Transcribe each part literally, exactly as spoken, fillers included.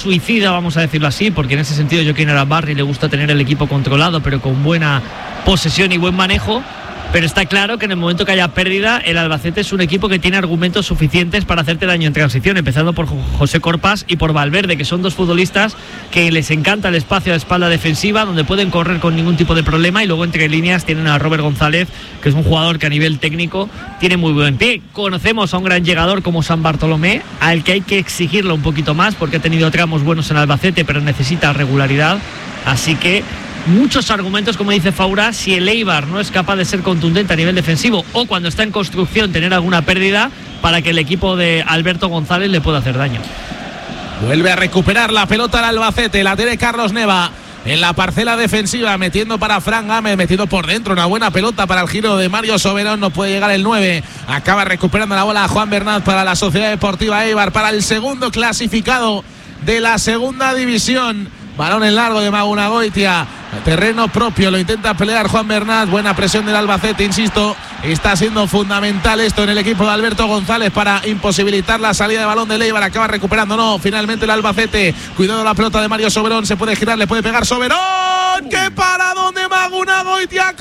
suicida, vamos a decirlo así, porque en ese sentido Joaquín Arambarri le gusta tener el equipo controlado, pero con buena posesión y buen manejo. Pero está claro que en el momento que haya pérdida, el Albacete es un equipo que tiene argumentos suficientes para hacerte daño en transición, empezando por José Corpas y por Valverde, que son dos futbolistas que les encanta el espacio a espalda defensiva, donde pueden correr con ningún tipo de problema, y luego entre líneas tienen a Robert González, que es un jugador que a nivel técnico tiene muy buen pie. Conocemos a un gran llegador como San Bartolomé, al que hay que exigirlo un poquito más, porque ha tenido tramos buenos en Albacete, pero necesita regularidad, así que muchos argumentos, como dice Faura, si el Eibar no es capaz de ser contundente a nivel defensivo o cuando está en construcción tener alguna pérdida, para que el equipo de Alberto González le pueda hacer daño. Vuelve a recuperar la pelota al Albacete, la tiene Carlos Neva en la parcela defensiva, metiendo para Fran Gámez, metiendo por dentro, una buena pelota para el giro de Mario Soberón, no puede llegar el nueve, acaba recuperando la bola Juan Bernat para la Sociedad Deportiva Eibar, para el segundo clasificado de la segunda división. Balón en largo de Magunagoitia, terreno propio, lo intenta pelear Juan Bernat, buena presión del Albacete, insisto, está siendo fundamental esto en el equipo de Alberto González para imposibilitar la salida de balón de Eibar, acaba recuperando, no, finalmente el Albacete, cuidado la pelota de Mario Soberón, se puede girar, le puede pegar Soberón, ¡qué paradón de Magunagoitia,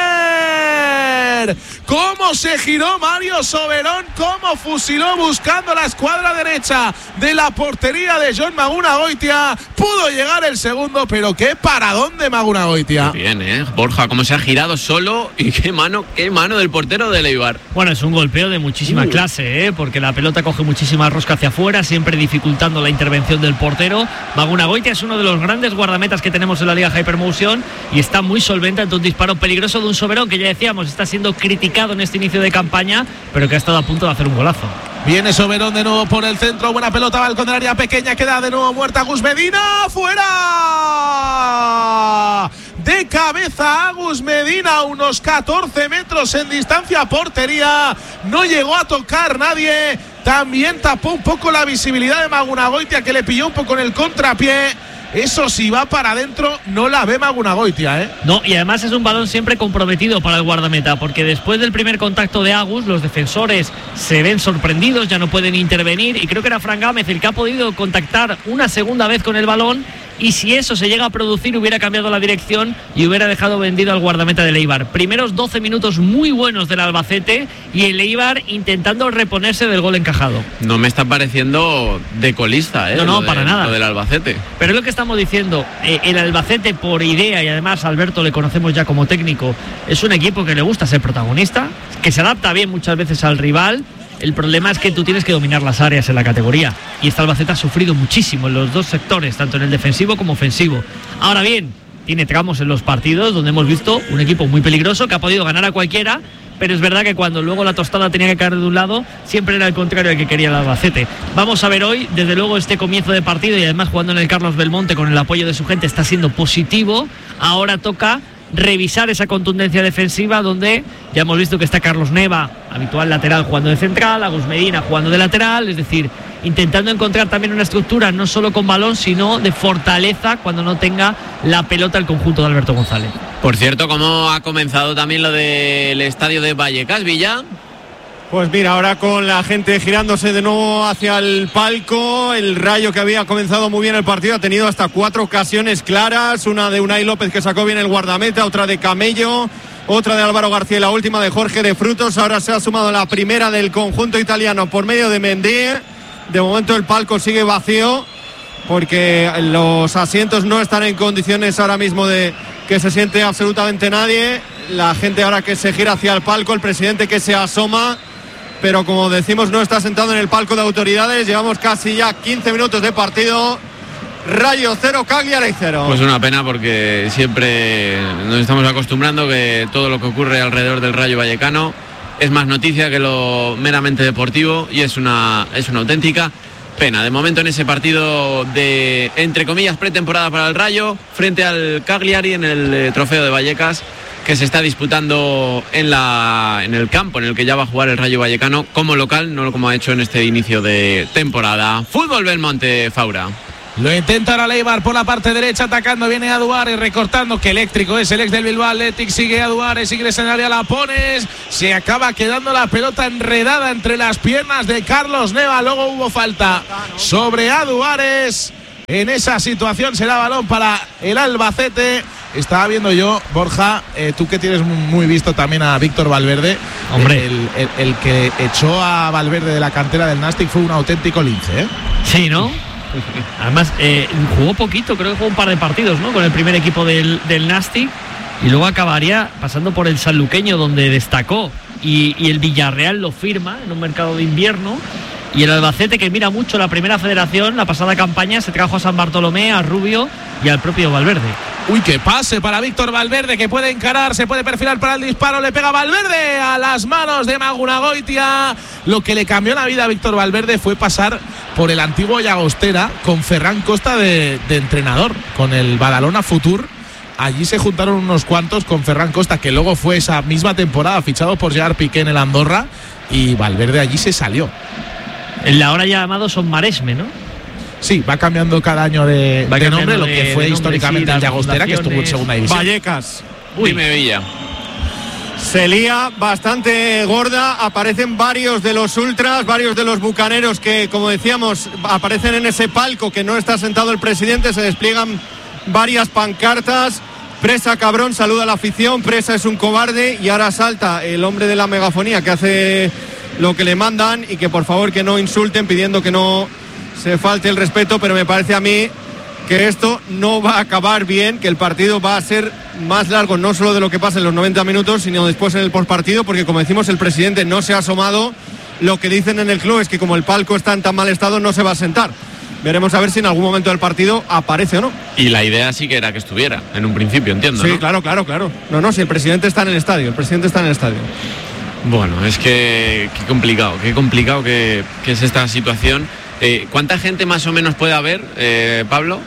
córner! Cómo se giró Mario Soberón, cómo fusiló buscando la escuadra derecha de la portería de John Magunagoitia, pudo llegar el segundo, pero qué paradón de Magunagoitia. Bien, eh, Borja, cómo se ha girado solo, y qué mano, qué mano del portero del Eibar. Bueno, es un golpeo de muchísima uh. clase, ¿eh? Porque la pelota coge muchísima rosca hacia afuera, siempre dificultando la intervención del portero. Magunagoitia es uno de los grandes guardametas que tenemos en la Liga Hypermotion y está muy solvente ante un disparo peligroso de un Soberón que ya decíamos está siendo criticado en este inicio de campaña, pero que ha estado a punto de hacer un golazo. Viene Soberón de nuevo por el centro, buena pelota, balcón del área pequeña, queda de nuevo muerta Agus Medina, fuera de cabeza Agus Medina, unos catorce metros en distancia a portería, no llegó a tocar nadie, también tapó un poco la visibilidad de Magunagoitia, que le pilló un poco en el contrapié. Eso si va para adentro no la ve Magunagoitia, ¿eh? No, y además es un balón siempre comprometido para el guardameta, porque después del primer contacto de Agus, los defensores se ven sorprendidos, ya no pueden intervenir, y creo que era Fran Gámez el que ha podido contactar una segunda vez con el balón, y si eso se llega a producir hubiera cambiado la dirección y hubiera dejado vendido al guardameta del Eibar. Primeros doce minutos muy buenos del Albacete y el Eibar intentando reponerse del gol encajado. No me está pareciendo de colista, ¿eh? No, no, de, para nada. Lo del Albacete. Pero es lo que estamos diciendo, eh, el Albacete por idea, y además Alberto le conocemos ya como técnico, es un equipo que le gusta ser protagonista, que se adapta bien muchas veces al rival. El problema es que tú tienes que dominar las áreas en la categoría, y este Albacete ha sufrido muchísimo en los dos sectores, tanto en el defensivo como ofensivo. Ahora bien, tiene tramos en los partidos donde hemos visto un equipo muy peligroso que ha podido ganar a cualquiera, pero es verdad que cuando luego la tostada tenía que caer de un lado, siempre era el contrario al que quería el Albacete. Vamos a ver hoy, desde luego este comienzo de partido, y además jugando en el Carlos Belmonte con el apoyo de su gente, está siendo positivo. Ahora toca revisar esa contundencia defensiva, donde ya hemos visto que está Carlos Neva, habitual lateral, jugando de central, Agus Medina jugando de lateral, es decir, intentando encontrar también una estructura no solo con balón, sino de fortaleza cuando no tenga la pelota el conjunto de Alberto González. Por cierto, ¿cómo ha comenzado también lo del estadio de Vallecas, Villa? Pues mira, ahora con la gente girándose de nuevo hacia el palco, el Rayo, que había comenzado muy bien el partido, ha tenido hasta cuatro ocasiones claras, una de Unai López que sacó bien el guardameta, otra de Camello, otra de Álvaro García y la última de Jorge de Frutos. Ahora se ha sumado la primera del conjunto italiano por medio de Mendy. De momento el palco sigue vacío porque los asientos no están en condiciones ahora mismo de que se siente absolutamente nadie. La gente ahora que se gira hacia el palco, el presidente que se asoma, pero como decimos no está sentado en el palco de autoridades. Llevamos casi ya quince minutos de partido. Rayo cero, Cagliari cero. Pues una pena, porque siempre nos estamos acostumbrando que todo lo que ocurre alrededor del Rayo Vallecano es más noticia que lo meramente deportivo, y es una, es una auténtica pena. De momento en ese partido de, entre comillas, pretemporada para el Rayo, frente al Cagliari en el eh, Trofeo de Vallecas, que se está disputando en, la, en el campo en el que ya va a jugar el Rayo Vallecano como local, no como ha hecho en este inicio de temporada. Fútbol Belmonte, Faura. Lo intenta ahora Eibar por la parte derecha, atacando, viene a Duárez, recortando, que eléctrico es el ex del Bilbao Athletic, sigue a Duárez, ingresa en el área, la pones, se acaba quedando la pelota enredada entre las piernas de Carlos Neva, luego hubo falta sobre a Duárez. en esa situación. Será balón para el Albacete. Estaba viendo yo, Borja, eh, tú que tienes muy visto también a Víctor Valverde. Hombre. El, el, el que echó a Valverde de la cantera del Nastic fue un auténtico lince, ¿eh? Sí, ¿no? Además, eh, jugó poquito, creo que jugó un par de partidos, ¿no? Con el primer equipo del, del Nastic. Y luego acabaría pasando por el sanluqueño, donde destacó. Y, y el Villarreal lo firma en un mercado de invierno. Y el Albacete, que mira mucho la primera federación, la pasada campaña se trajo a San Bartolomé, a Rubio y al propio Valverde. Uy, qué pase para Víctor Valverde, que puede encarar, se puede perfilar para el disparo, le pega Valverde a las manos de Magunagoitia. Lo que le cambió la vida a Víctor Valverde fue pasar por el antiguo Llagostera con Ferran Costa de, de entrenador, con el Badalona Futur. Allí se juntaron unos cuantos con Ferran Costa, que luego fue esa misma temporada fichado por Gerard Piqué en el Andorra, y Valverde allí se salió. El ahora llamado Son Maresme, ¿no? Sí, va cambiando cada año de, de nombre, lo que de, fue de históricamente sí, el Llagostera, que estuvo en segunda división. Vallecas. Uy. Dime, Villa. Se lía bastante gorda, aparecen varios de los ultras, varios de los bucaneros que, como decíamos, aparecen en ese palco que no está sentado el presidente, se despliegan varias pancartas. Presa cabrón, saluda a la afición, Presa es un cobarde, y ahora salta el hombre de la megafonía que hace lo que le mandan y que por favor que no insulten, pidiendo que no se falte el respeto, pero me parece a mí que esto no va a acabar bien, que el partido va a ser más largo, no solo de lo que pasa en los noventa minutos, sino después en el postpartido, porque como decimos, el presidente no se ha asomado. Lo que dicen en el club es que como el palco está en tan mal estado, no se va a sentar. Veremos a ver si en algún momento del partido aparece o no. Y la idea sí que era que estuviera, en un principio, entiendo, Sí, ¿no? claro, claro, claro. No, no, si el presidente está en el estadio, el presidente está en el estadio. Bueno, es que qué complicado, qué complicado que, que es esta situación. Eh, ¿Cuánta gente más o menos puede haber, eh, Pablo?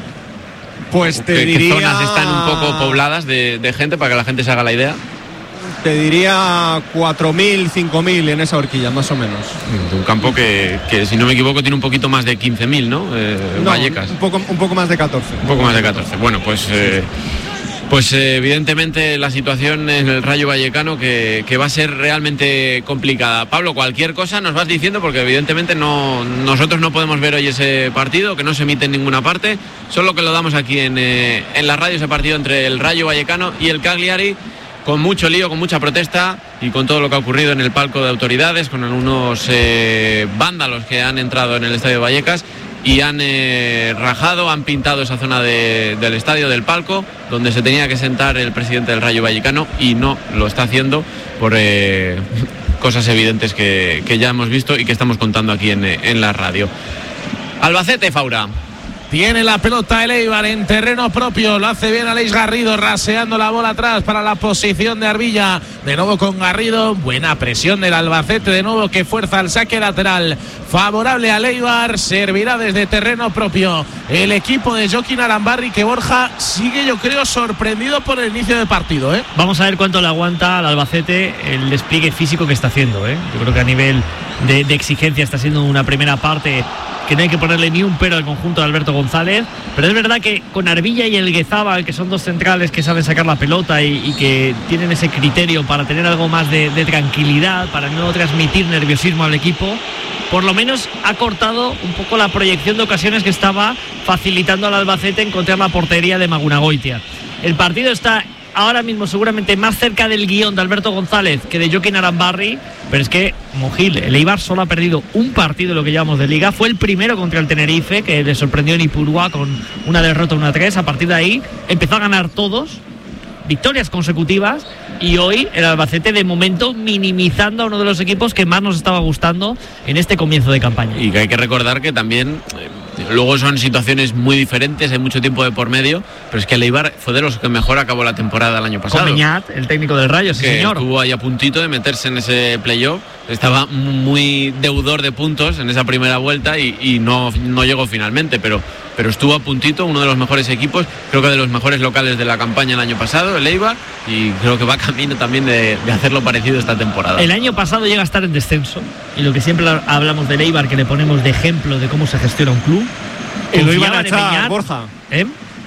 Pues te ¿Qué, diría... ¿Qué zonas están un poco pobladas de, de gente para que la gente se haga la idea? Te diría cuatro mil, cinco mil en esa horquilla, más o menos. De un campo que, que, si no me equivoco, tiene un poquito más de quince mil, ¿no? Eh, No, Vallecas. un poco, un poco más de catorce. Un poco más de catorce. Bueno, pues... Eh, Pues eh, evidentemente la situación en el Rayo Vallecano que, que va a ser realmente complicada. Pablo, cualquier cosa nos vas diciendo, porque evidentemente no, nosotros no podemos ver hoy ese partido, que no se emite en ninguna parte, solo que lo damos aquí en, eh, en la radio, ese partido entre el Rayo Vallecano y el Cagliari, con mucho lío, con mucha protesta y con todo lo que ha ocurrido en el palco de autoridades, con algunos eh, vándalos que han entrado en el estadio de Vallecas y han eh, rajado, han pintado esa zona de, del estadio, del palco, donde se tenía que sentar el presidente del Rayo Vallecano, y no lo está haciendo por eh, cosas evidentes que, que ya hemos visto y que estamos contando aquí en, en la radio. Albacete, Faura. Tiene la pelota el Eibar en terreno propio, lo hace bien Aleix Garrido, raseando la bola atrás para la posición de Arbilla, de nuevo con Garrido, buena presión del Albacete, de nuevo que fuerza el saque lateral, favorable al Eibar, servirá desde terreno propio el equipo de Joaquín Arambarri, que Borja sigue, yo creo, sorprendido por el inicio de partido, ¿eh? Vamos a ver cuánto le aguanta al Albacete el despliegue físico que está haciendo, ¿eh? Yo creo que a nivel de, de exigencia está siendo una primera parte que no hay que ponerle ni un pero al conjunto de Alberto González, pero es verdad que con Arbilla y el Guezábal, que son dos centrales que saben sacar la pelota y, y que tienen ese criterio para tener algo más de, de tranquilidad, para no transmitir nerviosismo al equipo, por lo menos ha cortado un poco la proyección de ocasiones que estaba facilitando al Albacete encontrar la portería de Magunagoitia. El partido está ahora mismo seguramente más cerca del guión de Alberto González que de Joaquín Arambarri, pero es que Mogil, el Eibar solo ha perdido un partido de lo que llevamos de liga, fue el primero contra el Tenerife, que le sorprendió en Ipurúa con una derrota, una tres. A partir de ahí empezó a ganar todos, victorias consecutivas, y hoy el Albacete de momento minimizando a uno de los equipos que más nos estaba gustando en este comienzo de campaña. Y que hay que recordar que también eh, luego son situaciones muy diferentes, hay mucho tiempo de por medio, pero es que el Eibar fue de los que mejor acabó la temporada el año pasado. Con Beñat, el técnico del Rayo, sí que señor. Estuvo ahí a puntito de meterse en ese playoff, estaba muy deudor de puntos en esa primera vuelta y, y no, no llegó finalmente, pero, pero estuvo a puntito, uno de los mejores equipos, creo que de los mejores locales de la campaña el año pasado, el Eibar, y creo que va camino también de, de hacerlo parecido esta temporada. El año pasado llega a estar en descenso, y lo que siempre hablamos del Eibar, que le ponemos de ejemplo de cómo se gestiona un club. Y lo iban a echar, Borja. ¿Eh?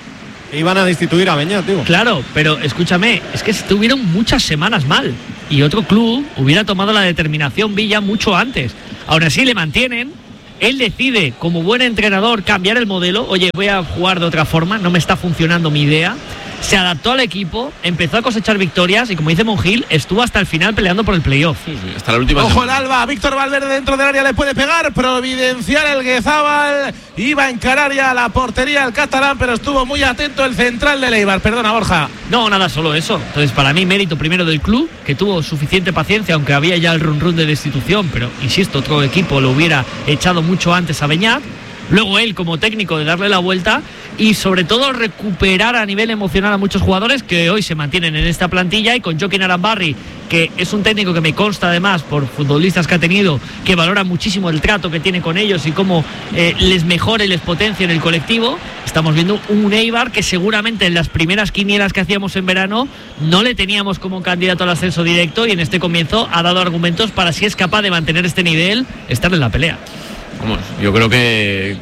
Iban a destituir a Beñat, tío. Claro, pero escúchame, es que estuvieron muchas semanas mal y otro club hubiera tomado la determinación Villa mucho antes. Aún así le mantienen Él decide, como buen entrenador, cambiar el modelo. Oye, voy a jugar de otra forma, no me está funcionando mi idea. Se adaptó al equipo, empezó a cosechar victorias y, como dice Monjil, estuvo hasta el final peleando por el playoff. Sí, sí, hasta la última. Ojo el Alba, Víctor Valverde dentro del área le puede pegar, providencial el Guezábal, iba a encarar ya la portería el catalán, pero estuvo muy atento el central del Eibar. Perdona, Borja. No, nada, solo eso. Entonces, para mí, mérito primero del club, que tuvo suficiente paciencia, aunque había ya el run run de destitución, pero, insisto, otro equipo lo hubiera echado mucho antes a Beñat. Luego él, como técnico, de darle la vuelta y sobre todo recuperar a nivel emocional a muchos jugadores que hoy se mantienen en esta plantilla, y con Joaquín Arambarri, que es un técnico que me consta además por futbolistas que ha tenido, que valora muchísimo el trato que tiene con ellos y cómo eh, les mejora y les potencia en el colectivo. Estamos viendo un Eibar que seguramente en las primeras quinielas que hacíamos en verano no le teníamos como candidato al ascenso directo, y en este comienzo ha dado argumentos para, si es capaz de mantener este nivel, estar en la pelea. Vamos, yo creo que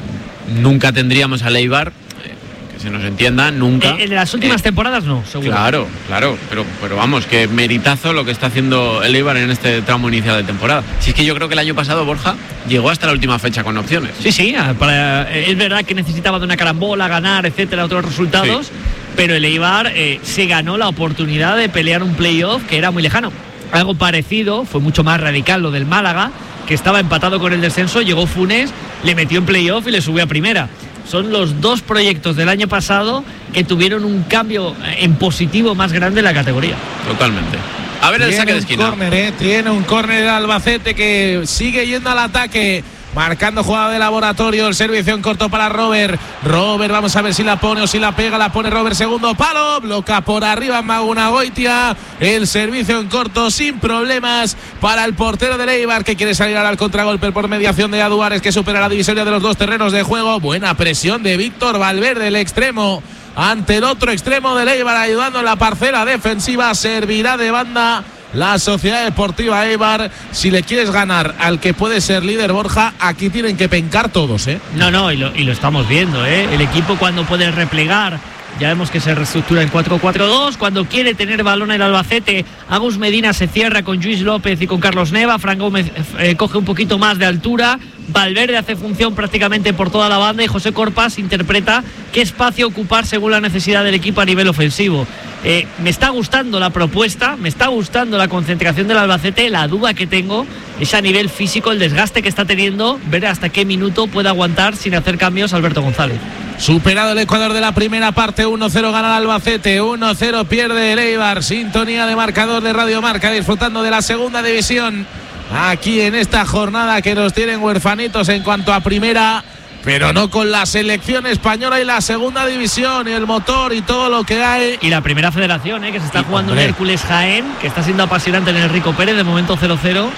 nunca tendríamos al Eibar, eh, que se nos entienda, nunca. En, en las últimas eh, temporadas no, seguro. Claro, claro, pero, pero vamos, que meritazo lo que está haciendo el Eibar en este tramo inicial de temporada. Si es que yo creo que el año pasado, Borja, llegó hasta la última fecha con opciones. Sí, sí, para, es verdad que necesitaba de una carambola, ganar, etcétera, otros resultados, sí. Pero el Eibar eh, se ganó la oportunidad de pelear un playoff que era muy lejano. Algo parecido, fue mucho más radical lo del Málaga, que estaba empatado con el descenso, llegó Funes, le metió en playoff y le subió a primera. Son los dos proyectos del año pasado que tuvieron un cambio en positivo más grande en la categoría. Totalmente. A ver el saque de esquina. Córner, ¿eh? Tiene un córner el Albacete que sigue yendo al ataque. Marcando jugada de laboratorio, el servicio en corto para Robert. Robert, vamos a ver si la pone o si la pega. La pone Robert, segundo palo. Bloca por arriba Magunagoitia. El servicio en corto sin problemas para el portero del Eibar, que quiere salir ahora al contragolpe por mediación de Aduares, que supera la divisoria de los dos terrenos de juego. Buena presión de Víctor Valverde, el extremo, ante el otro extremo del Eibar, ayudando en la parcela defensiva. Servirá de banda la Sociedad Deportiva Eibar. Si le quieres ganar al que puede ser líder, Borja, aquí tienen que pencar todos, ¿eh? No, no, y lo, y lo estamos viendo, ¿eh? El equipo, cuando puede replegar, ya vemos que se reestructura en cuatro cuatro dos. Cuando quiere tener balón el Albacete, Agus Medina se cierra con Lluís López y con Carlos Neva. Fran Gómez eh, coge un poquito más de altura. Valverde hace función prácticamente por toda la banda, y José Corpas interpreta qué espacio ocupar según la necesidad del equipo a nivel ofensivo. Eh, me está gustando la propuesta, me está gustando la concentración del Albacete. La duda que tengo es a nivel físico, el desgaste que está teniendo, ver hasta qué minuto puede aguantar sin hacer cambios Alberto González. Superado el Ecuador de la primera parte, uno cero gana el Albacete, uno cero pierde el Eibar. Sintonía de marcador de Radio Marca, disfrutando de la segunda división aquí en esta jornada que nos tienen huerfanitos en cuanto a primera, pero no con la selección española y la segunda división y el motor y todo lo que hay. Y la primera federación, ¿eh? Que se está y, jugando hombre. en Hércules Jaén, que está siendo apasionante en el Rico Pérez, de momento cero cero.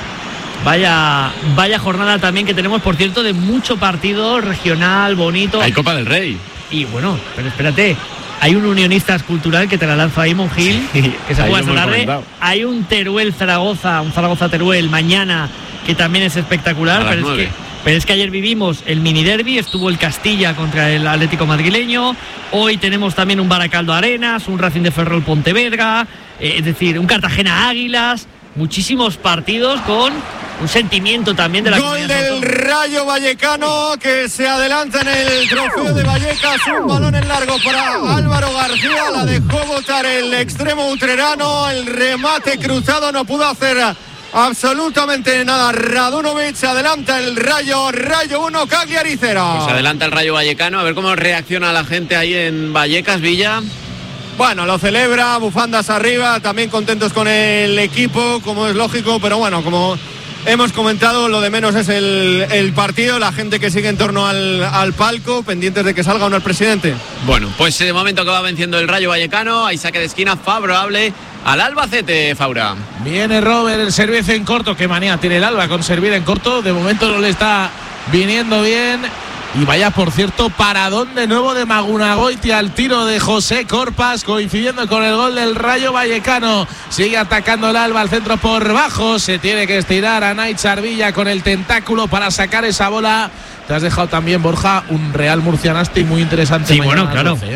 Vaya, vaya jornada también que tenemos, por cierto, de mucho partido regional, bonito. Hay Copa del Rey. Y bueno, pero espérate, hay un Unionistas Cultural que te la lanza ahí, Monjil, sí, que se juega esta lo hemos tarde. comentado. Hay un Teruel Zaragoza, un Zaragoza Teruel mañana, que también es espectacular. A las pero, es nueve. que, pero es que ayer vivimos el mini derbi, estuvo el Castilla contra el Atlético madrileño. Hoy tenemos también un Baracaldo Arenas, un Racing de Ferrol Pontevedra, eh, es decir, un Cartagena Águilas. Muchísimos partidos con un sentimiento también de la gol del Rayo Vallecano, que se adelanta en el trofeo de Vallecas. Un balón en largo para Álvaro García, la dejó botar el extremo utrerano. El remate cruzado no pudo hacer absolutamente nada Radunovic. Se adelanta el Rayo, Rayo uno, Cagliari cero. Pues adelanta el Rayo Vallecano, a ver cómo reacciona la gente ahí en Vallecas, Villa. Bueno, lo celebra, bufandas arriba, también contentos con el equipo, como es lógico, pero bueno, como hemos comentado, lo de menos es el, el partido, la gente que sigue en torno al, al palco, pendientes de que salga o no el presidente. Bueno, pues de momento que va venciendo el Rayo Vallecano, hay saque de esquina favorable al Albacete, Faura. Viene Robert, el servicio en corto, qué manía tiene el Alba con servir en corto, de momento no le está viniendo bien. Y vaya, por cierto, paradón de nuevo de Magunagoitia al tiro de José Corpas, coincidiendo con el gol del Rayo Vallecano. Sigue atacando el Alba al centro por bajo. Se tiene que estirar a Naichar Villa con el tentáculo para sacar esa bola. Te has dejado también, Borja, un Real Murcianasti muy interesante. Sí, bueno, claro. doce, ¿eh?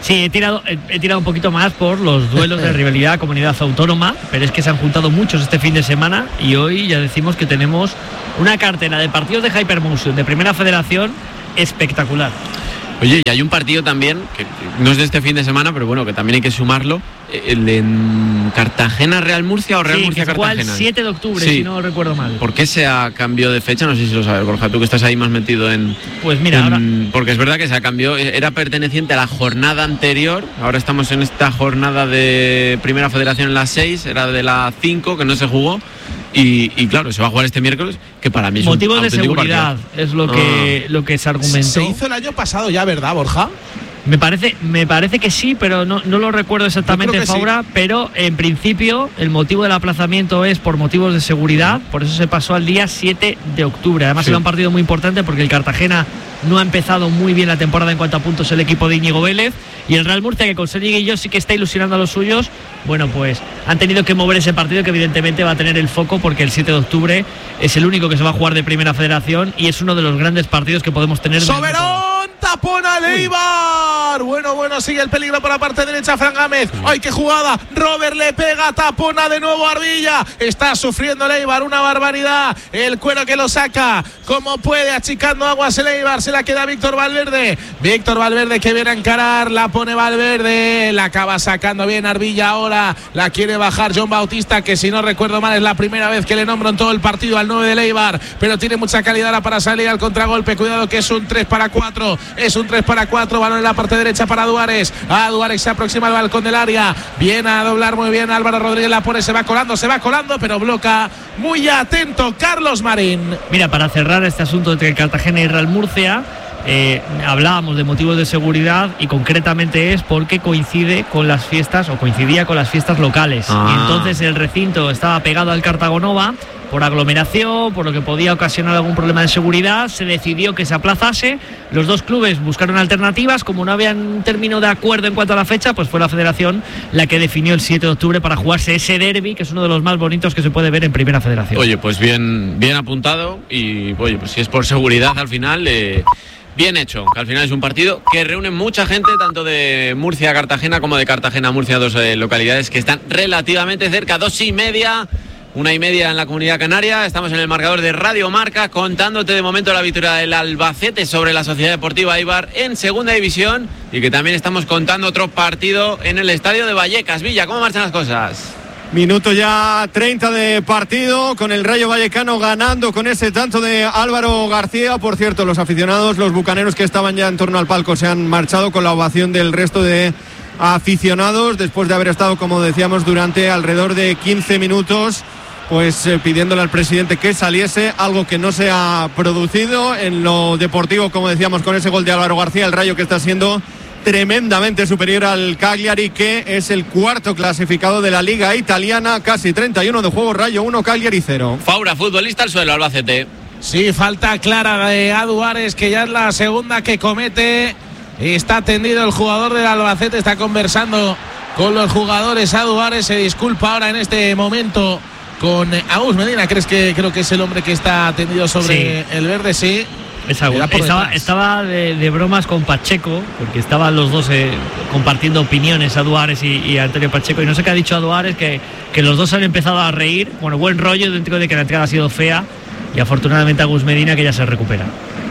Sí, he tirado, he, he tirado un poquito más por los duelos de rivalidad comunidad autónoma, pero es que se han juntado muchos este fin de semana y hoy ya decimos que tenemos una cartera de partidos de Hypermotion de Primera Federación espectacular. Oye, y hay un partido también, que no es de este fin de semana, pero bueno, que también hay que sumarlo, el en Cartagena Real Murcia o Real sí, Murcia Cartagena. El siete de octubre, sí. Si no recuerdo mal. ¿Por qué se ha cambiado de fecha? No sé si lo sabes, Borja, tú que estás ahí más metido en... Pues mira, en, ahora... Porque es verdad que se ha cambiado, era perteneciente a la jornada anterior, ahora estamos en esta jornada de Primera Federación en las seis, era de la cinco, que no se jugó. Y, y claro, se va a jugar este miércoles, que para mí es motivos un de seguridad partido. Es lo que, ah. lo que se argumentó. Se hizo el año pasado ya, ¿verdad, Borja? Me parece, me parece que sí, pero no, no lo recuerdo exactamente, Faura, sí. Pero en principio el motivo del aplazamiento es por motivos de seguridad, por eso se pasó al día siete de octubre. Además, sí. Era un partido muy importante porque el Cartagena no ha empezado muy bien la temporada en cuanto a puntos el equipo de Íñigo Vélez, y el Real Murcia, que con Sergi Guilló sí que está ilusionando a los suyos, bueno, pues han tenido que mover ese partido que evidentemente va a tener el foco porque el siete de octubre es el único que se va a jugar de Primera Federación y es uno de los grandes partidos que podemos tener. ¡Soberón! Tapona Leibar. Bueno, bueno, sigue el peligro por la parte derecha, Fran Gámez. ¡Ay, qué jugada! Robert le pega, tapona de nuevo Arbilla. Está sufriendo Leibar, una barbaridad. El cuero que lo saca como puede, achicando aguas el Leibar. Se la queda Víctor Valverde. Víctor Valverde que viene a encarar, la pone Valverde, la acaba sacando bien Arbilla ahora. La quiere bajar John Bautista, que si no recuerdo mal es la primera vez que le nombro en todo el partido al nueve de Leibar, pero tiene mucha calidad ahora para salir al contragolpe. Cuidado que es un tres para cuatro. Es un tres para cuatro, balón en la parte derecha para Duárez. A Duárez se aproxima al balcón del área. Viene a doblar muy bien Álvaro Rodríguez, la pone, se va colando, se va colando, pero bloca muy atento Carlos Marín. Mira, para cerrar este asunto entre Cartagena y Real Murcia, eh, hablábamos de motivos de seguridad y concretamente es porque coincide con las fiestas o coincidía con las fiestas locales. Ah. Y entonces el recinto estaba pegado al Cartagonova por aglomeración, por lo que podía ocasionar algún problema de seguridad. Se decidió que se aplazase. Los dos clubes buscaron alternativas. Como no habían término de acuerdo en cuanto a la fecha, pues fue la federación la que definió el siete de octubre para jugarse ese derbi, que es uno de los más bonitos que se puede ver en Primera Federación. Oye, pues bien, bien apuntado. Y oye, pues si es por seguridad al final, eh, bien hecho. Que al final es un partido que reúne mucha gente, tanto de Murcia a Cartagena como de Cartagena a Murcia, dos eh, localidades que están relativamente cerca, dos y media. Una y media en la Comunidad Canaria. Estamos en el marcador de Radio Marca, contándote de momento la victoria del Albacete sobre la Sociedad Deportiva Eibar en Segunda División, y que también estamos contando otro partido en el estadio de Vallecas. Villa, ¿cómo marchan las cosas? Minuto ya treinta de partido, con el Rayo Vallecano ganando con ese tanto de Álvaro García. Por cierto, los aficionados, los bucaneros que estaban ya en torno al palco, se han marchado con la ovación del resto de aficionados, después de haber estado, como decíamos, durante alrededor de quince minutos pues eh, pidiéndole al presidente que saliese, algo que no se ha producido. En lo deportivo, como decíamos, con ese gol de Álvaro García, el Rayo que está siendo tremendamente superior al Cagliari, que es el cuarto clasificado de la Liga Italiana. Casi treinta y uno de juego, Rayo uno, Cagliari cero. Faura, futbolista al suelo, Albacete. Sí, falta clara de Aduares, que ya es la segunda que comete. Está tendido el jugador del Albacete, está conversando con los jugadores. Aduares se disculpa ahora en este momento con Agus Medina. ¿Crees que creo que es el hombre que está tendido sobre sí. el verde? Sí. Estaba, estaba de, de bromas con Pacheco, porque estaban los dos eh, compartiendo opiniones, Aduares y, y Antonio Pacheco, y no sé qué ha dicho Aduares, que, que los dos han empezado a reír. Bueno, buen rollo dentro de que la entrada ha sido fea, y afortunadamente Agus Medina, que ya se recupera.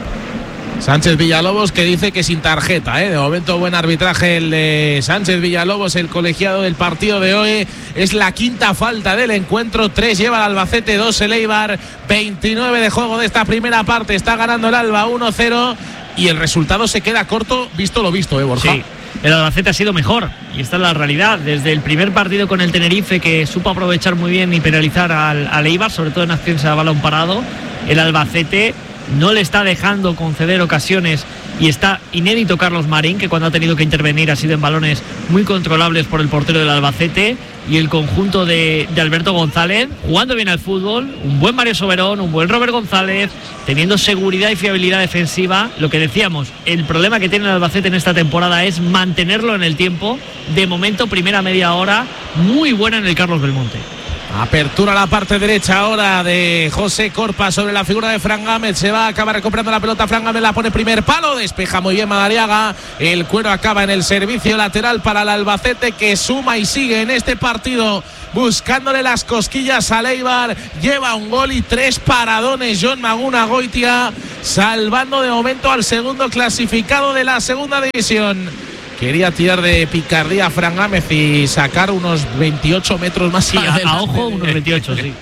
Sánchez Villalobos, que dice que sin tarjeta, ¿eh? De momento buen arbitraje el de Sánchez Villalobos, el colegiado del partido de hoy. Es la quinta falta del encuentro, tres lleva el Albacete, dos el Eibar, veintinueve de juego de esta primera parte. Está ganando el Alba uno cero y el resultado se queda corto, visto lo visto, ¿eh, Borja? Sí, el Albacete ha sido mejor y esta es la realidad. Desde el primer partido con el Tenerife, que supo aprovechar muy bien y penalizar al, al Eibar, sobre todo en acciones a balón parado, el Albacete no le está dejando conceder ocasiones, y está inédito Carlos Marín, que cuando ha tenido que intervenir ha sido en balones muy controlables por el portero del Albacete, y el conjunto de, de Alberto González jugando bien al fútbol, un buen Mario Soberón, un buen Robert González, teniendo seguridad y fiabilidad defensiva. Lo que decíamos, el problema que tiene el Albacete en esta temporada es mantenerlo en el tiempo. De momento, primera media hora muy buena en el Carlos Belmonte. Apertura a la parte derecha ahora de José Corpas sobre la figura de Fran Gámez. Se va a acabar recuperando la pelota. Fran Gámez la pone primer palo. Despeja muy bien Madariaga. El cuero acaba en el servicio lateral para el Albacete, que suma y sigue en este partido buscándole las cosquillas a Eibar. Lleva un gol y tres paradones Jon Maguna Goitia, salvando de momento al segundo clasificado de la segunda división. Quería tirar de picardía a Fran Gámez y sacar unos veintiocho metros más. Sí, a, a ojo, unos veintiocho, sí.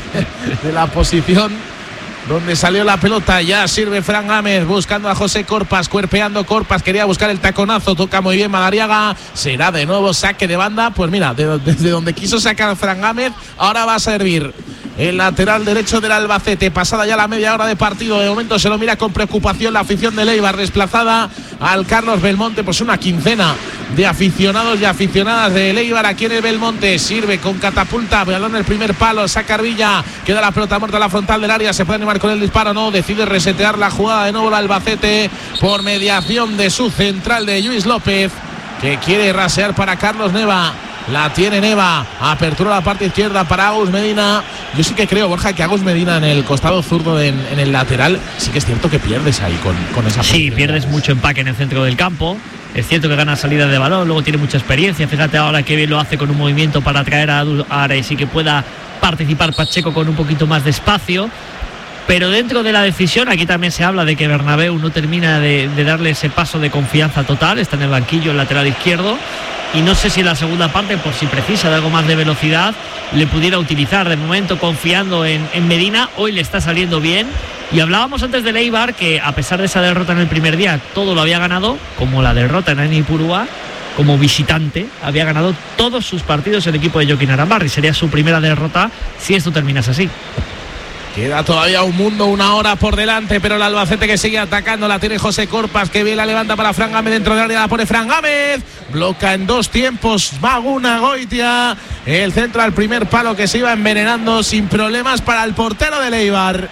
De la posición donde salió la pelota. Ya sirve Fran Gámez buscando a José Corpas, cuerpeando Corpas, quería buscar el taconazo, toca muy bien Madariaga. Será de nuevo saque de banda. Pues mira, de, desde donde quiso sacar Fran Gámez, ahora va a servir el lateral derecho del Albacete. Pasada ya la media hora de partido, de momento se lo mira con preocupación la afición de Eibar, desplazada al Carlos Belmonte. Pues una quincena de aficionados y aficionadas de Eibar aquí en el Belmonte. Sirve con catapulta, balón en el primer palo, saca Arvilla, queda la pelota muerta a la frontal del área. Se puede animar con el disparo, no, decide resetear la jugada de nuevo el Albacete por mediación de su central de Lluís López, que quiere rasear para Carlos Neva. La tiene Neva, apertura a la parte izquierda para Agus Medina. Yo sí que creo, Borja, que Agus Medina en el costado zurdo en, en el lateral, sí que es cierto que pierdes ahí con, con esa. Sí, pierdes mucho empaque en el centro del campo. Es cierto que gana salida de balón, luego tiene mucha experiencia. Fíjate ahora que bien lo hace con un movimiento para atraer a Ares y que pueda participar Pacheco con un poquito más de espacio. Pero dentro de la decisión, aquí también se habla de que Bernabéu no termina de, de darle ese paso de confianza total. Está en el banquillo, el lateral izquierdo. Y no sé si en la segunda parte, por si precisa de algo más de velocidad, le pudiera utilizar. De momento confiando en, en Medina, hoy le está saliendo bien. Y hablábamos antes del Eibar, que a pesar de esa derrota en el primer día, todo lo había ganado, como la derrota en Añipurúa, como visitante, había ganado todos sus partidos el equipo de Joaquín Arambarri. Sería su primera derrota si esto terminase así. Queda todavía un mundo, una hora por delante, pero el Albacete que sigue atacando, la tiene José Corpas, que bien la levanta para Fran Gámez dentro del área, la pone Fran Gámez, bloca en dos tiempos Maguna Goitia, el centro al primer palo que se iba envenenando sin problemas para el portero del Eibar.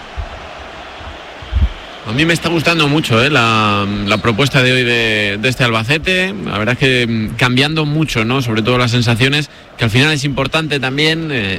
A mí me está gustando mucho eh, la, la propuesta de hoy de, de este Albacete. La verdad es que cambiando mucho, ¿no? Sobre todo las sensaciones, que al final es importante también. Eh,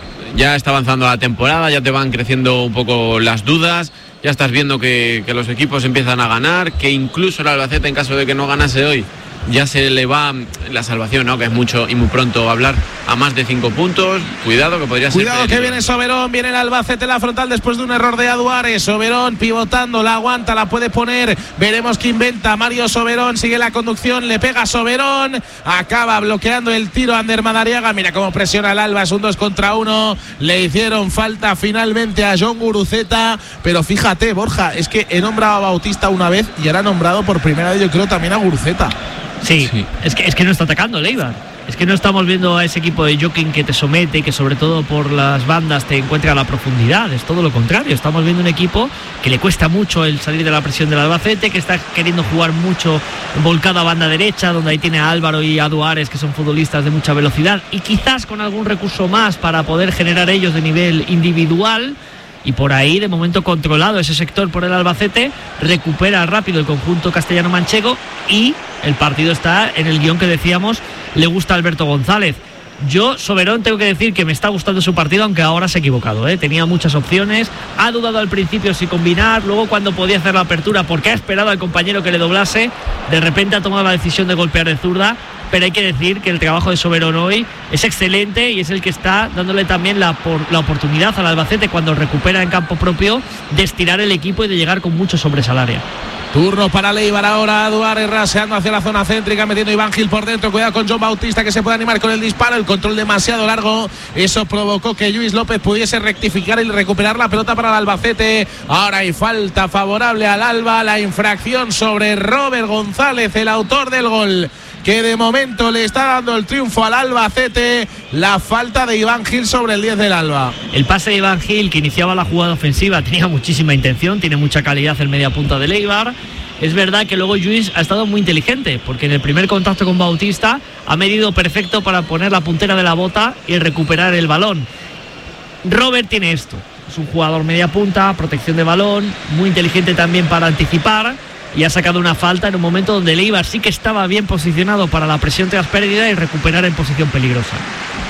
ya está avanzando la temporada, ya te van creciendo un poco las dudas, ya estás viendo que, que los equipos empiezan a ganar, que incluso el Albacete, en caso de que no ganase hoy, ya se le va la salvación, ¿no? Que es mucho y muy pronto hablar, a más de cinco puntos. Cuidado que podría ser. Cuidado que viene Soberón, viene el Albacete la frontal después de un error de Aduares. Soberón pivotando, la aguanta, la puede poner. Veremos qué inventa Mario Soberón. Sigue la conducción, le pega Soberón. Acaba bloqueando el tiro a Ander Madariaga. Mira cómo presiona el Alba, es un dos contra uno. Le hicieron falta finalmente a Jon Guruceta. Pero fíjate, Borja, es que he nombrado a Bautista una vez y ahora ha nombrado por primera vez, yo creo, también a Guruceta. Sí, sí, es que, es que no está atacando el Eibar. Es que no estamos viendo a ese equipo de Joaquín que te somete y que sobre todo por las bandas te encuentra a la profundidad. Es todo lo contrario. Estamos viendo un equipo que le cuesta mucho el salir de la presión del Albacete, que está queriendo jugar mucho volcado a banda derecha, donde ahí tiene a Álvaro y a Duárez, que son futbolistas de mucha velocidad, y quizás con algún recurso más para poder generar ellos de nivel individual. Y por ahí, de momento, controlado ese sector por el Albacete, recupera rápido el conjunto castellano-manchego y el partido está en el guión que decíamos, le gusta a Alberto González. Yo, Soberón, tengo que decir que me está gustando su partido, aunque ahora se ha equivocado, ¿eh? Tenía muchas opciones, ha dudado al principio si combinar, luego cuando podía hacer la apertura, porque ha esperado al compañero que le doblase, de repente ha tomado la decisión de golpear de zurda. Pero hay que decir que el trabajo de Soberón hoy es excelente y es el que está dándole también la, por, la oportunidad al Albacete, cuando recupera en campo propio, de estirar el equipo y de llegar con mucho sobresalario. Turno para Leibar ahora, Duárez raseando hacia la zona céntrica, metiendo Iván Gil por dentro, cuidado con Jon Bautista, que se puede animar con el disparo, el control demasiado largo, eso provocó que Lluís López pudiese rectificar y recuperar la pelota para el Albacete. Ahora hay falta favorable al Alba, la infracción sobre Robert González, el autor del gol, que de momento le está dando el triunfo al Albacete. La falta de Iván Gil sobre el diez del Alba. El pase de Iván Gil, que iniciaba la jugada ofensiva, tenía muchísima intención, tiene mucha calidad el media punta de Eibar. Es verdad que luego Lluís ha estado muy inteligente, porque en el primer contacto con Bautista ha medido perfecto para poner la puntera de la bota y recuperar el balón. Robert tiene esto, es un jugador media punta, protección de balón, muy inteligente también para anticipar, y ha sacado una falta en un momento donde el Eibar sí que estaba bien posicionado para la presión tras pérdida y recuperar en posición peligrosa.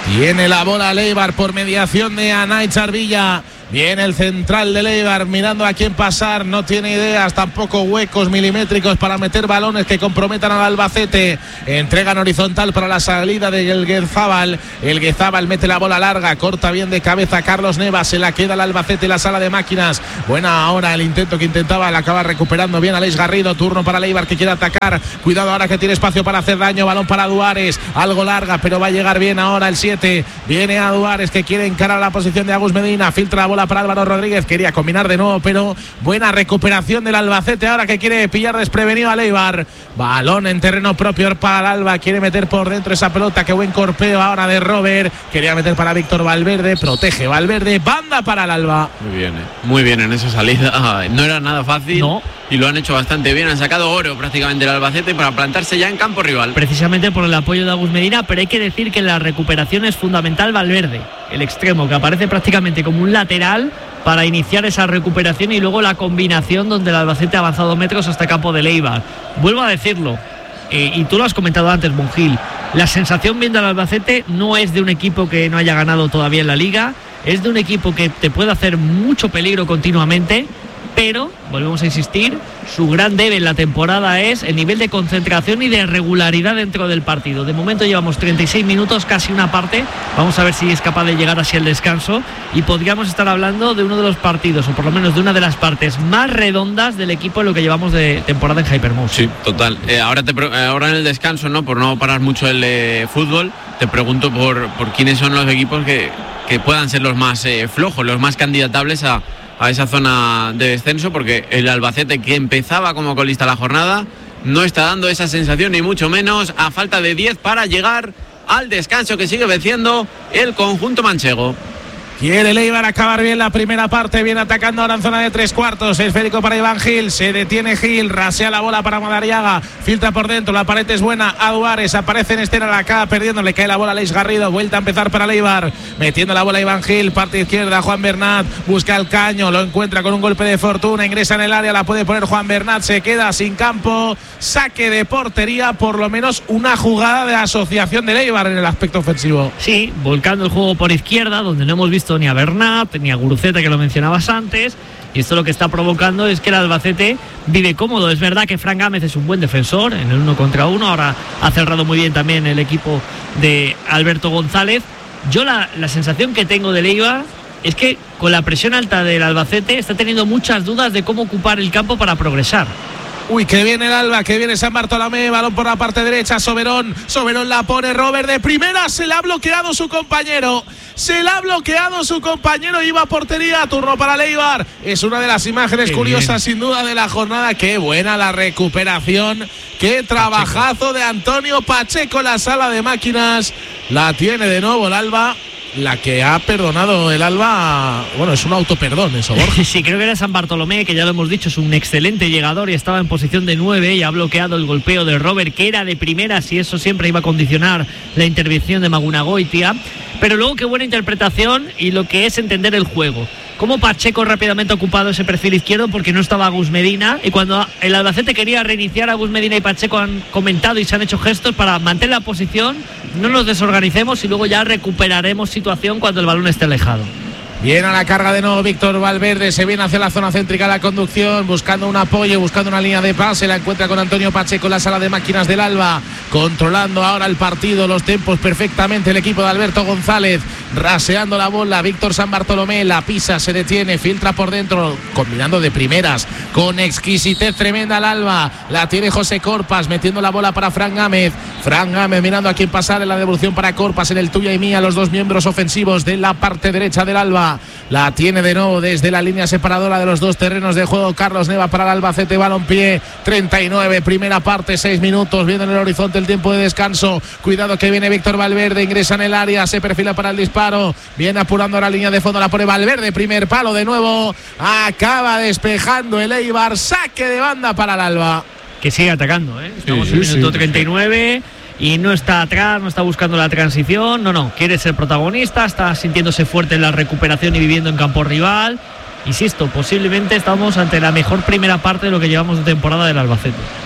Tiene la bola Leibar por mediación de Anay Charvilla. Viene el central de Leibar mirando a quién pasar, no tiene ideas, tampoco huecos milimétricos para meter balones que comprometan al Albacete. Entregan horizontal para la salida de Elguezábal. Elguezábal mete la bola larga, corta bien de cabeza Carlos Neva, se la queda el Albacete en la sala de máquinas. Buena ahora el intento que intentaba, la acaba recuperando bien Aleix Garrido. Turno para Leibar que quiere atacar. Cuidado ahora que tiene espacio para hacer daño, balón para Duares, algo larga, pero va a llegar bien ahora el siete. Viene a Duares que quiere encarar la posición de Agus Medina, filtra la bola para Álvaro Rodríguez, quería combinar de nuevo, pero buena recuperación del Albacete ahora que quiere pillar desprevenido a Leibar. Balón en terreno propio para el Alba, quiere meter por dentro esa pelota, qué buen corpeo ahora de Robert, quería meter para Víctor Valverde, protege Valverde, banda para el Alba. Muy bien, eh. muy bien en esa salida, no era nada fácil. No. Y lo han hecho bastante bien, han sacado oro prácticamente el Albacete para plantarse ya en campo rival. Precisamente por el apoyo de Agus Medina, pero hay que decir que en la recuperación es fundamental Valverde, el extremo, que aparece prácticamente como un lateral para iniciar esa recuperación y luego la combinación donde el Albacete ha avanzado metros hasta campo de Leibar. Vuelvo a decirlo, eh, y tú lo has comentado antes, Monjil, la sensación viendo al Albacete no es de un equipo que no haya ganado todavía en la Liga, es de un equipo que te puede hacer mucho peligro continuamente, pero, volvemos a insistir, su gran debe en la temporada es el nivel de concentración y de regularidad dentro del partido. De momento llevamos treinta y seis minutos, casi una parte. Vamos a ver si es capaz de llegar así al descanso y podríamos estar hablando de uno de los partidos, o por lo menos de una de las partes más redondas del equipo en lo que llevamos de temporada en Hypermouse. Sí, total. Eh, ahora, te, ahora en el descanso, ¿no? Por no parar mucho el eh, fútbol, te pregunto por, por quiénes son los equipos que, que puedan ser los más eh, flojos, los más candidatables a a esa zona de descenso, porque el Albacete, que empezaba como colista la jornada, no está dando esa sensación, ni mucho menos, a falta de diez para llegar al descanso que sigue venciendo el conjunto manchego. Quiere Leibar acabar bien la primera parte, viene atacando ahora en zona de tres cuartos, esférico para Iván Gil, se detiene Gil, rasea la bola para Madariaga, filtra por dentro, la pared es buena a Duares, aparece en escena, la acaba perdiendo, le cae la bola a Aleix Garrido, vuelta a empezar para Leibar, metiendo la bola Iván Gil, parte izquierda, Juan Bernat, busca el caño, lo encuentra con un golpe de fortuna, ingresa en el área, la puede poner Juan Bernat, se queda sin campo, saque de portería, por lo menos una jugada de asociación de Leibar en el aspecto ofensivo. Sí, volcando el juego por izquierda, donde no hemos visto ni a Bernat, ni a Guruceta, que lo mencionabas antes, y esto lo que está provocando es que el Albacete vive cómodo. Es verdad que Fran Gámez es un buen defensor en el uno contra uno, ahora ha cerrado muy bien también el equipo de Alberto González. Yo la, la sensación que tengo de Leibar es que con la presión alta del Albacete está teniendo muchas dudas de cómo ocupar el campo para progresar. Uy, que viene el Alba, que viene San Bartolomé, balón por la parte derecha, Soberón, Soberón la pone Robert de primera, se le ha bloqueado su compañero, se le ha bloqueado su compañero, iba a portería, turno para Leibar, es una de las imágenes qué curiosas bien, sin duda de la jornada, qué buena la recuperación, qué trabajazo Pacheco. De Antonio Pacheco en la sala de máquinas, la tiene de nuevo el Alba. La que ha perdonado el Alba, bueno, es un autoperdón eso, Borja. Sí, creo que era San Bartolomé, que ya lo hemos dicho, es un excelente llegador y estaba en posición de nueve y ha bloqueado el golpeo de Robert, que era de primeras, y eso siempre iba a condicionar la intervención de Magunagoitia. Pero luego qué buena interpretación y lo que es entender el juego. Cómo Pacheco rápidamente ha ocupado ese perfil izquierdo porque no estaba Agus Medina, y cuando el Albacete quería reiniciar, Agus Medina y Pacheco han comentado y se han hecho gestos para mantener la posición, no nos desorganicemos y luego ya recuperaremos situación cuando el balón esté alejado. Viene a la carga de nuevo Víctor Valverde, se viene hacia la zona céntrica de la conducción, buscando un apoyo, buscando una línea de pase, la encuentra con Antonio Pacheco en la sala de máquinas del Alba, controlando ahora el partido, los tiempos perfectamente el equipo de Alberto González, raseando la bola, Víctor San Bartolomé, la pisa, se detiene, filtra por dentro, combinando de primeras, con exquisitez tremenda al Alba, la tiene José Corpas, metiendo la bola para Fran Gámez, Fran Gámez mirando a quién pasar en la devolución para Corpas, en el tuya y mía, los dos miembros ofensivos de la parte derecha del Alba. La tiene de nuevo desde la línea separadora de los dos terrenos de juego Carlos Neva para el Albacete, balompié, treinta y nueve, primera parte, seis minutos, viendo en el horizonte el tiempo de descanso, cuidado que viene Víctor Valverde, ingresa en el área, se perfila para el disparo, viene apurando a la línea de fondo, la pone Valverde, primer palo de nuevo, acaba despejando el Eibar, saque de banda para el Alba. Que sigue atacando, ¿eh? Estamos sí, en el sí, minuto sí, treinta y nueve... y no está atrás, no está buscando la transición, no, no, quiere ser protagonista, está sintiéndose fuerte en la recuperación y viviendo en campo rival. Insisto, posiblemente estamos ante la mejor primera parte de lo que llevamos de temporada del Albacete.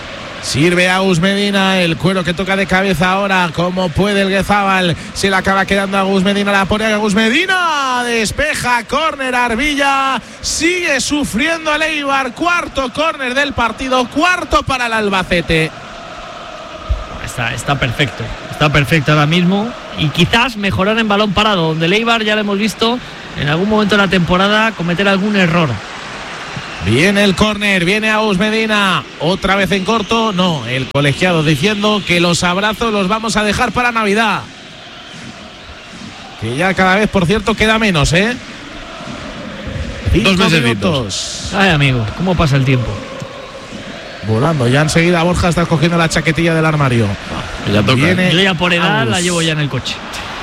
Sirve Agus Medina, el cuero que toca de cabeza ahora, como puede el Guezábal, se le acaba quedando a Agus Medina, la pone a Agus Medina, despeja, córner Arbilla, sigue sufriendo el Eibar, cuarto córner del partido, cuarto para el Albacete. Está, está perfecto, está perfecto ahora mismo y quizás mejorar en balón parado, donde el Eibar ya lo hemos visto en algún momento de la temporada cometer algún error. Viene el córner, viene Agus Medina, otra vez en corto, no, el colegiado diciendo que los abrazos los vamos a dejar para Navidad. Que ya cada vez, por cierto, queda menos, ¿eh? Cinco Dos meses minutos. Ay, amigo, ¿cómo pasa el tiempo? Volando, ya enseguida Borja está cogiendo la chaquetilla del armario. Ya toca. Viene Yo ya por edad Agus. la llevo ya en el coche.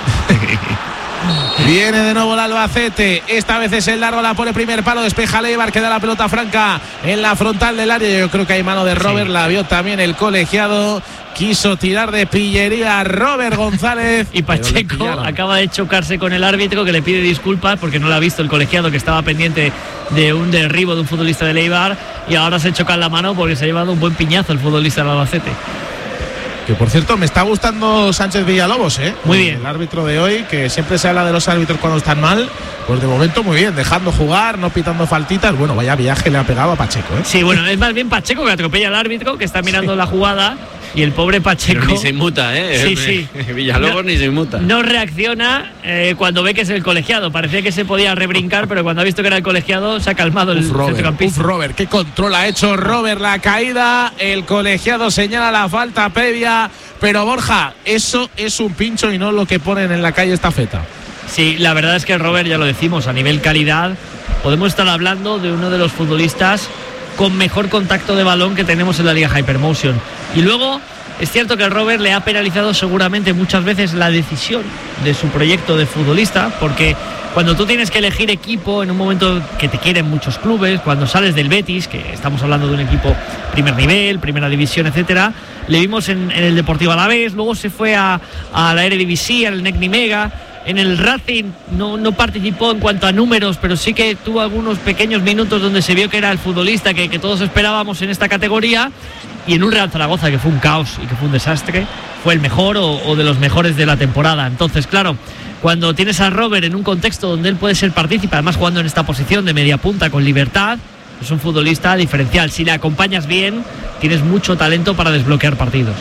Viene de nuevo el Albacete. Esta vez es el largo, la pone primer palo, despeja Leibar, queda la pelota franca en la frontal del área. Yo creo que hay mano de Robert, sí. La vio también el colegiado. Quiso tirar de pillería Robert González. Y Pacheco acaba de chocarse con el árbitro, que le pide disculpas porque no lo ha visto el colegiado, que estaba pendiente de un derribo de un futbolista de Eibar, y ahora se choca en la mano porque se ha llevado un buen piñazo el futbolista del Albacete. Que por cierto, me está gustando Sánchez Villalobos, ¿eh? Muy bien. El árbitro de hoy, que siempre se habla de los árbitros cuando están mal, pues de momento muy bien, dejando jugar, no pitando faltitas. Bueno, vaya viaje le ha pegado a Pacheco, ¿eh? Sí, bueno, es más bien Pacheco que atropella al árbitro, que está mirando sí. la jugada, y el pobre Pacheco. Pero ni se inmuta, ¿eh? Sí, sí. Villalobos no, ni se inmuta. No reacciona eh, cuando ve que es el colegiado. Parecía que se podía rebrincar, pero cuando ha visto que era el colegiado, se ha calmado el centrocampista. Uf, Robert, qué control ha hecho Robert la caída. El colegiado señala la falta previa. Pero Borja, eso es un pincho y no lo que ponen en la calle estafeta. Sí, la verdad es que Robert, ya lo decimos, a nivel calidad, podemos estar hablando de uno de los futbolistas con mejor contacto de balón que tenemos en la Liga Hypermotion. Y luego, es cierto que Robert le ha penalizado seguramente muchas veces la decisión de su proyecto de futbolista, porque cuando tú tienes que elegir equipo en un momento que te quieren muchos clubes, cuando sales del Betis, que estamos hablando de un equipo primer nivel, primera división, etcétera, le vimos en, en el Deportivo Alavés, luego se fue a, a la Eredivisie, al N E C Nimega. En el Racing no, no participó en cuanto a números, pero sí que tuvo algunos pequeños minutos donde se vio que era el futbolista que, que todos esperábamos en esta categoría. Y en un Real Zaragoza, que fue un caos y que fue un desastre, fue el mejor o, o de los mejores de la temporada. Entonces, claro, cuando tienes a Robert en un contexto donde él puede ser partícipe, además jugando en esta posición de media punta con libertad, es un futbolista diferencial. Si le acompañas bien, tienes mucho talento para desbloquear partidos.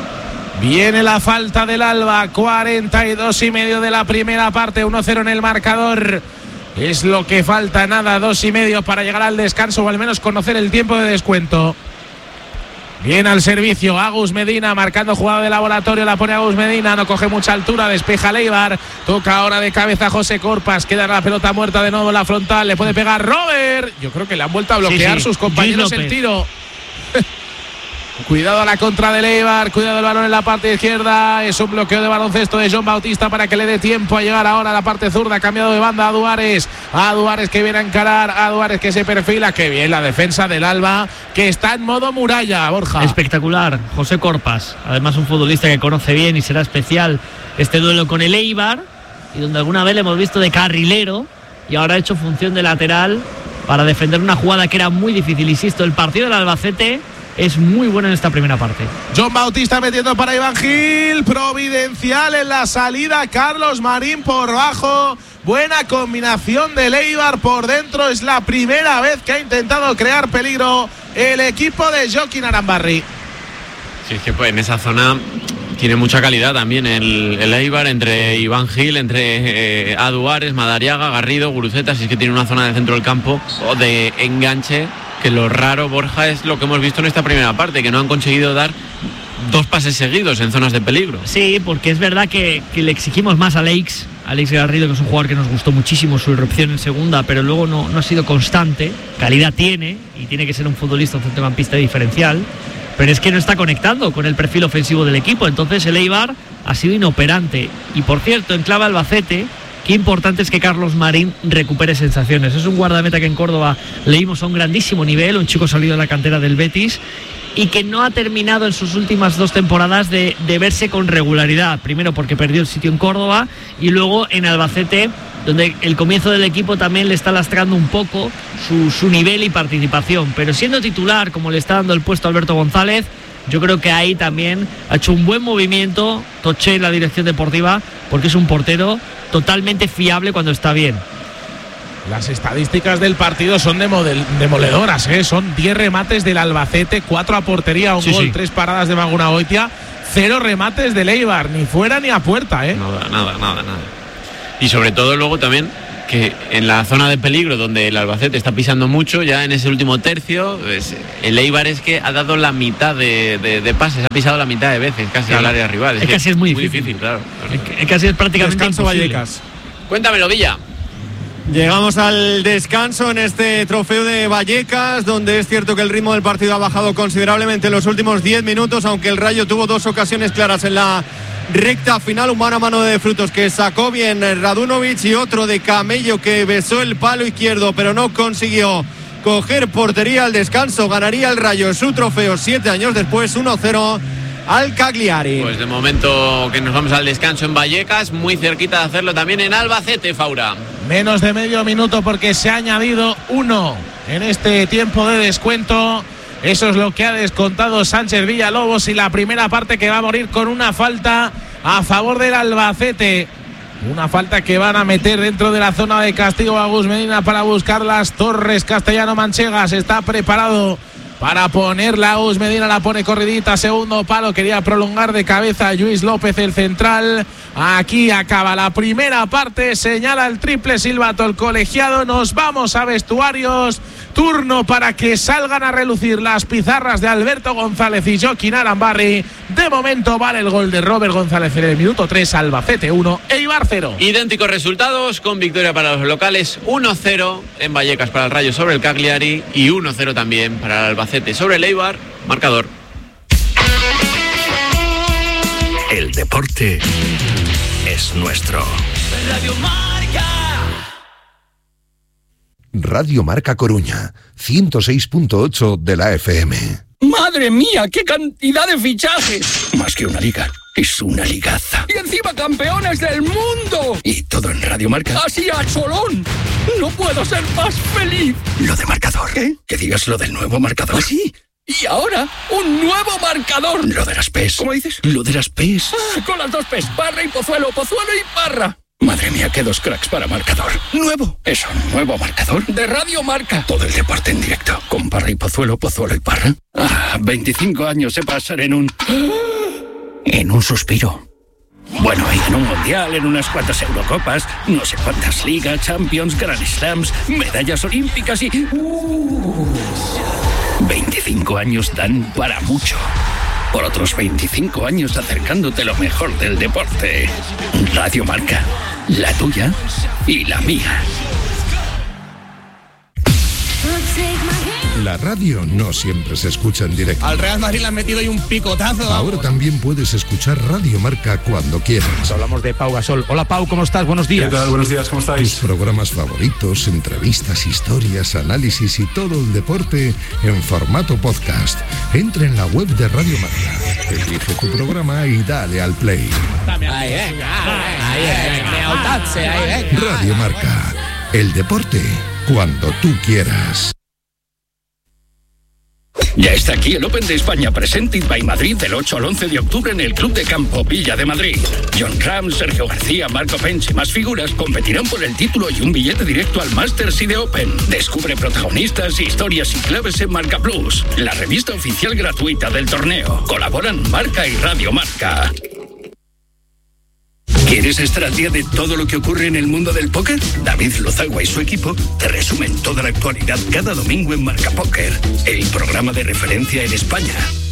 Viene la falta del Alba, cuarenta y dos y medio de la primera parte, uno cero en el marcador. Es lo que falta, nada, dos y medio para llegar al descanso, o al menos conocer el tiempo de descuento. Viene al servicio Agus Medina, marcando jugada de laboratorio, la pone Agus Medina, no coge mucha altura, despeja Leibar, toca ahora de cabeza José Corpas, queda la pelota muerta de nuevo en la frontal, le puede pegar Robert. Yo creo que le han vuelto a bloquear sí, sí. sus compañeros el tiro. Cuidado a la contra de Leibar, cuidado el balón en la parte izquierda, es un bloqueo de baloncesto de John Bautista para que le dé tiempo a llegar ahora a la parte zurda, ha cambiado de banda a Duárez, a Duárez que viene a encarar, a Duárez que se perfila, que bien la defensa del Alba, que está en modo muralla, Borja. Espectacular, José Corpas, además un futbolista que conoce bien y será especial este duelo con el Eibar, y donde alguna vez le hemos visto de carrilero, y ahora ha hecho función de lateral para defender una jugada que era muy difícil. Insisto, el partido del Albacete es muy bueno en esta primera parte. John Bautista metiendo para Iván Gil, providencial en la salida, Carlos Marín por bajo, buena combinación de Eibar por dentro, es la primera vez que ha intentado crear peligro el equipo de Joaquín Arambarri. Sí, es que pues en esa zona tiene mucha calidad también el, el Eibar, entre Iván Gil, entre eh, Aduares, Madariaga, Garrido, Guruceta, si es que tiene una zona de centro del campo o de enganche, que lo raro, Borja, es lo que hemos visto en esta primera parte, que no han conseguido dar dos pases seguidos en zonas de peligro. Sí, porque es verdad que, que le exigimos más a Alex, Alex Garrido, que es un jugador que nos gustó muchísimo su irrupción en segunda, pero luego no, no ha sido constante. Calidad tiene, y tiene que ser un futbolista, un centrocampista diferencial, pero es que no está conectando con el perfil ofensivo del equipo. Entonces el Eibar ha sido inoperante. Y por cierto, en clave Albacete, qué importante es que Carlos Marín recupere sensaciones. Es un guardameta que en Córdoba leímos a un grandísimo nivel, un chico salido de la cantera del Betis, y que no ha terminado en sus últimas dos temporadas de, de verse con regularidad. Primero porque perdió el sitio en Córdoba, y luego en Albacete, donde el comienzo del equipo también le está lastrando un poco su, su nivel y participación. Pero siendo titular, como le está dando el puesto a Alberto González, Yo creo que ahí también ha hecho un buen movimiento Toché en la dirección deportiva, porque es un portero totalmente fiable cuando está bien. Las estadísticas del partido son demodel- demoledoras, ¿eh? Son diez remates del Albacete, cuatro a portería, un sí, gol, sí. tres paradas de Magunagoitia, cero remates del Eibar, ni fuera ni a puerta, ¿eh? Nada, nada, nada, nada. Y sobre todo luego también que en la zona de peligro donde el Albacete está pisando mucho, ya en ese último tercio, pues, el Eibar es que ha dado la mitad de, de, de pases, ha pisado la mitad de veces casi Claro. al área rival. Es que así es muy difícil. difícil, claro. Es que así es prácticamente Descanso imposible. Vallecas. Cuéntamelo, Villa. Llegamos al descanso en este trofeo de Vallecas, donde es cierto que el ritmo del partido ha bajado considerablemente en los últimos diez minutos, aunque el Rayo tuvo dos ocasiones claras en la recta final, un mano a mano de Frutos que sacó bien Radunovic y otro de Camello que besó el palo izquierdo pero no consiguió coger portería. Al descanso ganaría el Rayo su trofeo siete años después, uno cero al Cagliari. Pues de momento que nos vamos al descanso en Vallecas, muy cerquita de hacerlo también en Albacete, Faura. Menos de medio minuto porque se ha añadido uno en este tiempo de descuento. Eso es lo que ha descontado Sánchez Villalobos, y la primera parte que va a morir con una falta a favor del Albacete. Una falta que van a meter dentro de la zona de castigo a Gus Medina para buscar las Torres. Castellano Manchegas está preparado para ponerla. Gus Medina la pone corridita, segundo palo, quería prolongar de cabeza Luis López, el central. Aquí acaba la primera parte, señala el triple silbato el colegiado. Nos vamos a vestuarios, turno para que salgan a relucir las pizarras de Alberto González y Joaquín Arambarri. De momento vale el gol de Robert González en el minuto tres, Albacete uno, Eibar cero. Idénticos resultados, con victoria para los locales, uno cero en Vallecas para el Rayo sobre el Cagliari y uno cero también para el Albacete sobre el Eibar. Marcador. El deporte es nuestro. Radio Marca. Radio Marca Coruña, ciento seis punto ocho de la F M. ¡Madre mía, qué cantidad de fichajes! Más que una liga, es una ligaza. ¡Y encima campeones del mundo! Y todo en Radio Marca. ¡Así a cholón! ¡No puedo ser más feliz! Lo de marcador. ¿Qué? Que digas lo del nuevo marcador. ¿Ah, sí? Y ahora, un nuevo marcador. Lo de las P E S. ¿Cómo dices? Lo de las P E S. Ah, con las dos P's, Parra y Pozuelo, Pozuelo y Parra. Madre mía, qué dos cracks para marcador. Nuevo. ¿Eso, nuevo marcador? De Radio Marca. Todo el deporte en directo. Con Parra y Pozuelo, Pozuelo y Parra. Ah, veinticinco años se pasan en un... en un suspiro. Bueno, y en un mundial, en unas cuantas Eurocopas, no sé cuántas ligas, Champions, Grand Slams, medallas olímpicas y... Uh, veinticinco años dan para mucho. Por otros veinticinco años acercándote lo mejor del deporte. Radio Marca, la tuya y la mía. La radio no siempre se escucha en directo. Al Real Madrid le han metido ahí un picotazo. Ahora también puedes escuchar Radio Marca cuando quieras. Hablamos de Pau Gasol. Hola Pau, ¿cómo estás? Buenos días. ¿Qué tal? Buenos días, ¿cómo Tus estáis? programas favoritos, entrevistas, historias, análisis y todo el deporte en formato podcast. Entra en la web de Radio Marca, elige tu programa y dale al play. Radio Marca, el deporte cuando tú quieras. Ya está aquí el Open de España Presented by Madrid del ocho al once de octubre en el Club de Campo Villa de Madrid. John Ram, Sergio García, Marco Pence y más figuras competirán por el título y un billete directo al Masters y de Open. Descubre protagonistas, historias y claves en Marca Plus, la revista oficial gratuita del torneo. Colaboran Marca y Radio Marca. ¿Quieres estar al día de todo lo que ocurre en el mundo del póker? David Lozagua y su equipo te resumen toda la actualidad cada domingo en Marca Póker, el programa de referencia en España.